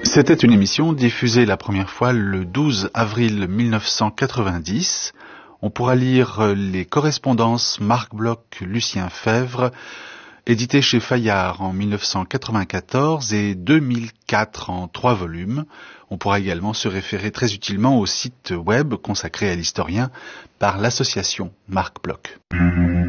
C'était une émission diffusée la première fois le 12 avril 1990. On pourra lire les correspondances Marc Bloch, Lucien Febvre, édité chez Fayard en 1994 et 2004 en 3 volumes. On pourra également se référer très utilement au site web consacré à l'historien par l'association Marc Bloch.